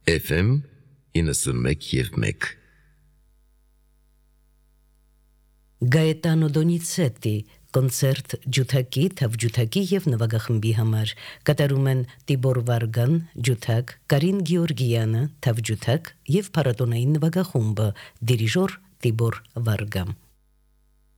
FM 91.1 Gaetano Donizetti կոնցերտ ջութակի, թավջութակի եւ նվագախմբի համար կատարում են Տիբոր Վարգան, ջութակ, Կարին Գեորգյանը, թավջութակ եւ փառատոնային նվագախումբը, դիրիժոր Տիբոր Վարգան։